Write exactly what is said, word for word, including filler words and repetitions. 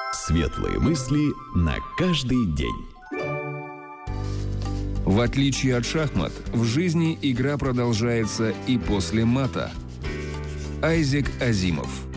Светлые мысли на каждый день. В отличие от шахмат, в жизни игра продолжается и после мата. Айзек Азимов.